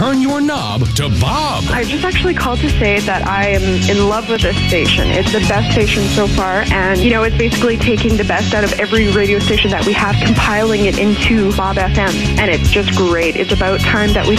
turn your knob to Bob. I just actually called to say that I am in love with this station. It's the best station so far, and, it's basically taking the best out of every radio station that we have, compiling it into Bob FM, and it's just great. It's about time that we